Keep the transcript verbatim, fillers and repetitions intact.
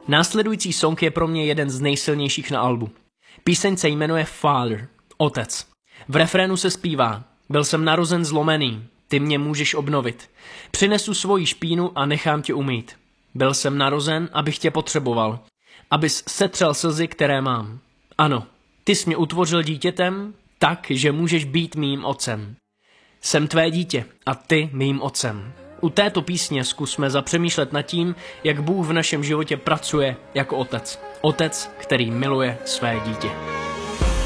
Následující song je pro mě jeden z nejsilnějších na albu. Píseň se jmenuje Father, Otec. V refrénu se zpívá: byl jsem narozen zlomený, ty mě můžeš obnovit. Přinesu svoji špínu a nechám tě umýt. Byl jsem narozen, abych tě potřeboval, abys setřel slzy, které mám. Ano, ty jsi mě utvořil dítětem, tak, že můžeš být mým otcem. Jsem tvé dítě a ty mým otcem. U této písně zkusme zapřemýšlet nad tím, jak Bůh v našem životě pracuje jako otec. Otec, který miluje své dítě.